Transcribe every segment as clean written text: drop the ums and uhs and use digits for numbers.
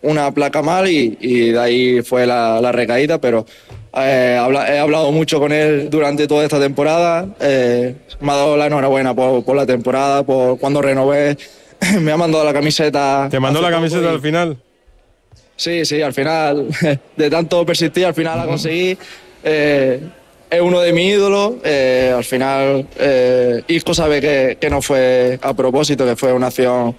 una placa mal y de ahí fue la recaída, pero he hablado mucho con él durante toda esta temporada. Me ha dado la enhorabuena por la temporada, por cuando renové. Me ha mandado la camiseta. ¿Te mandó la camiseta al final? Sí, al final, de tanto persistir, al final la conseguí. Es uno de mis ídolos. Al final, Isco sabe que no fue a propósito, que fue una acción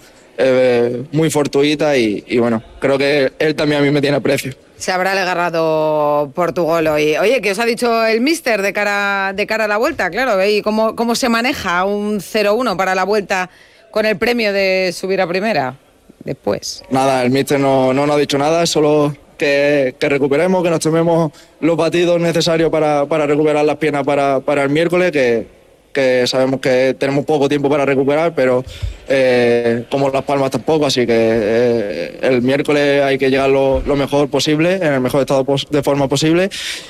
muy fortuita y bueno, creo que él también a mí me tiene aprecio. Se habrá alegrado por tu gol hoy. Oye, ¿qué os ha dicho el míster de cara a la vuelta? Claro, ¿y cómo se maneja un 0-1 para la vuelta con el premio de subir a primera después? Nada, el míster no nos ha dicho nada, solo que recuperemos, que nos tomemos los batidos necesarios para recuperar las piernas para el miércoles, que sabemos que tenemos poco tiempo para recuperar, pero como Las Palmas tampoco, así que el miércoles hay que llegar lo mejor posible, en el mejor estado de forma posible,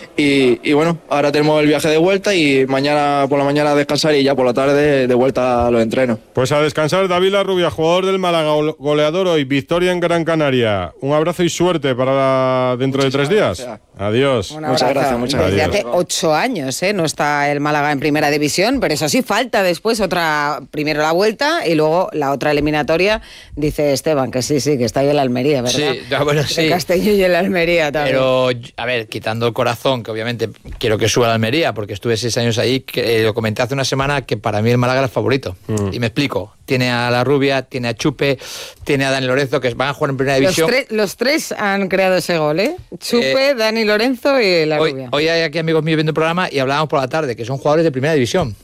y bueno, ahora tenemos el viaje de vuelta y mañana por la mañana descansar y ya por la tarde de vuelta a los entrenos. Pues a descansar. David Larrubia, jugador del Málaga, goleador hoy, victoria en Gran Canaria. Un abrazo y suerte para dentro de 3 días. Gracias. Adiós. Muchas gracias. Desde hace 8 años, no está el Málaga en primera división, pero eso sí, falta después primero la vuelta y luego la otra eliminatoria. Dice Esteban que sí, que está ahí el Almería, ¿verdad? Sí, bueno, sí. El Castelló y el Almería también. Pero, a ver, quitando el corazón, que obviamente quiero que suba la Almería, porque estuve 6 años ahí, que lo comenté hace una semana, que para mí el Málaga era el favorito. Y me explico. Tiene a La Rubia, tiene a Chupe, tiene a Dani Lorenzo, que van a jugar en primera división. Los tres han creado ese gol, ¿eh? Chupe, Dani Lorenzo y La Rubia. Hoy hay aquí amigos míos viendo el programa y hablábamos por la tarde, que son jugadores de primera división.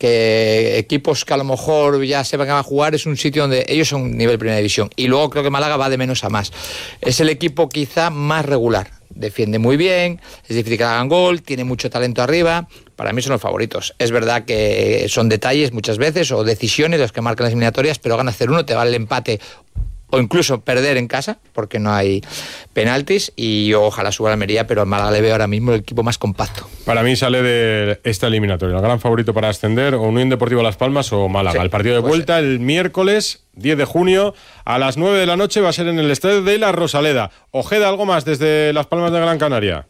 Que equipos que a lo mejor ya sepan que van a jugar, es un sitio donde ellos son nivel primera división. Y luego creo que Málaga va de menos a más. Es el equipo quizá más regular. Defiende muy bien, es difícil que hagan gol, tiene mucho talento arriba. Para mí son los favoritos. Es verdad que son detalles muchas veces o decisiones los que marcan las eliminatorias, pero gana 0-1, te vale el empate o incluso perder en casa, porque no hay penaltis, y ojalá suba la Almería, pero al Málaga le veo ahora mismo el equipo más compacto. Para mí sale de esta eliminatoria el gran favorito para ascender, o Unión Deportiva Las Palmas o Málaga. Sí, el partido de vuelta el miércoles 10 de junio a las 9 de la noche va a ser en el estadio de La Rosaleda. Ojeda, ¿algo más desde Las Palmas de Gran Canaria?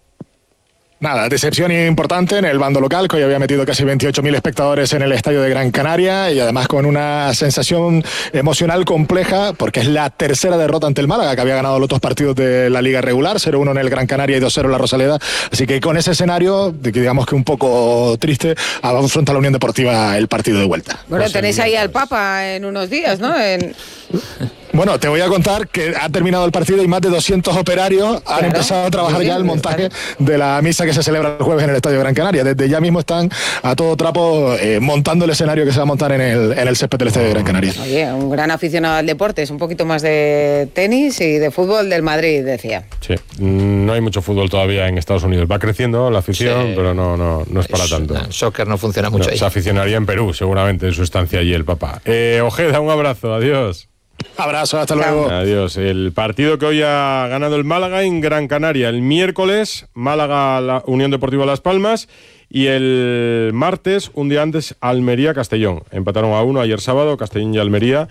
Nada, decepción importante en el bando local, que hoy había metido casi 28.000 espectadores en el estadio de Gran Canaria y además con una sensación emocional compleja, porque es la tercera derrota ante el Málaga, que había ganado los 2 partidos de la Liga regular, 0-1 en el Gran Canaria y 2-0 en la Rosaleda. Así que con ese escenario, digamos que un poco triste, afronta la Unión Deportiva el partido de vuelta. Bueno, pues tenéis ahí al Papa en unos días, ¿no? Bueno, te voy a contar que ha terminado el partido y más de 200 operarios han empezado a trabajar ya el montaje de la misa que se celebra el jueves en el Estadio Gran Canaria. Desde ya mismo están a todo trapo montando el escenario que se va a montar en el césped del Estadio Gran Canaria. Oye, un gran aficionado al deporte, es un poquito más de tenis y de fútbol del Madrid, decía. Sí, no hay mucho fútbol todavía en Estados Unidos. Va creciendo la afición, sí, pero no es para tanto. El soccer no funciona mucho ahí. Se aficionaría en Perú, seguramente, en su estancia allí el Papa. Ojeda, un abrazo, adiós. Abrazo, hasta luego. Adiós. El partido que hoy ha ganado el Málaga en Gran Canaria. El miércoles, Málaga, la Unión Deportiva Las Palmas. Y el martes, un día antes, Almería-Castellón. Empataron a 1 ayer sábado, Castellón y Almería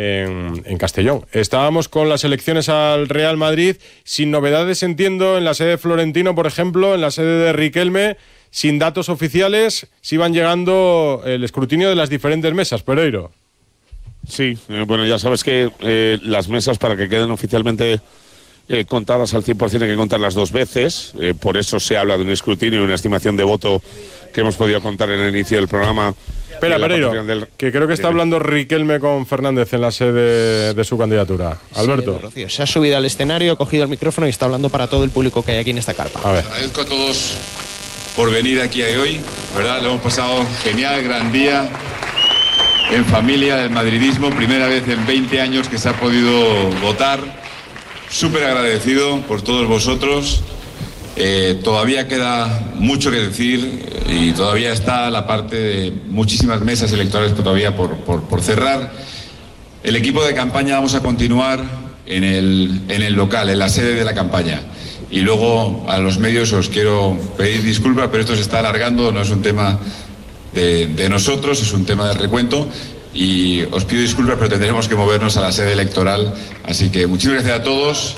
en Castellón. Estábamos con las elecciones al Real Madrid, sin novedades, entiendo, en la sede de Florentino, por ejemplo, en la sede de Riquelme, sin datos oficiales, si van llegando el escrutinio de las diferentes mesas. Pereiro. Sí, bueno, ya sabes que las mesas, para que queden oficialmente contadas al 100%, hay que contarlas 2 veces. Por eso se habla de un escrutinio y una estimación de voto que hemos podido contar en el inicio del programa. Espera, Pereiro, que creo que está hablando Riquelme con Fernández en la sede de su candidatura. Alberto. Sí, se ha subido al escenario, ha cogido el micrófono y está hablando para todo el público que hay aquí en esta carpa. A ver. Agradezco a todos por venir aquí hoy. ¿Verdad? Lo hemos pasado genial, gran día. En familia del madridismo, primera vez en 20 años que se ha podido votar. Súper agradecido por todos vosotros. Todavía queda mucho que decir y todavía está la parte de muchísimas mesas electorales todavía por cerrar. El equipo de campaña vamos a continuar en el local, en la sede de la campaña. Y luego a los medios os quiero pedir disculpas, pero esto se está alargando, no es un tema de nosotros, es un tema de recuento y os pido disculpas, pero tendremos que movernos a la sede electoral, así que muchísimas gracias a todos.